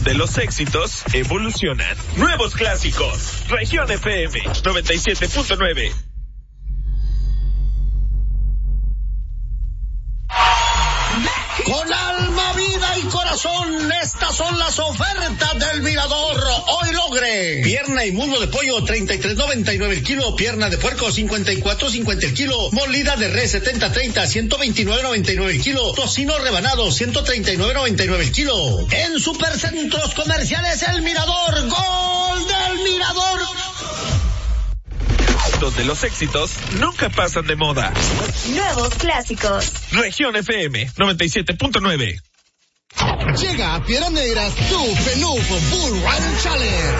donde los éxitos evolucionan. Nuevos clásicos. Región FM 97.9. Con alma, vida y corazón, estas son las ofertas del Mirador. Hoy logre. Pierna y muslo de pollo, 33.99 el kilo. Pierna de puerco, 54.50 el kilo. Molida de res, 70.30, 129.99 el kilo. Tocino rebanado, 139.99 el kilo. En Supercentros Comerciales El Mirador, gol del Mirador. Donde los éxitos nunca pasan de moda. Nuevos clásicos. Región FM 97.9. Llega a Piedras Negras tu Fenuf Bull Run Challenge.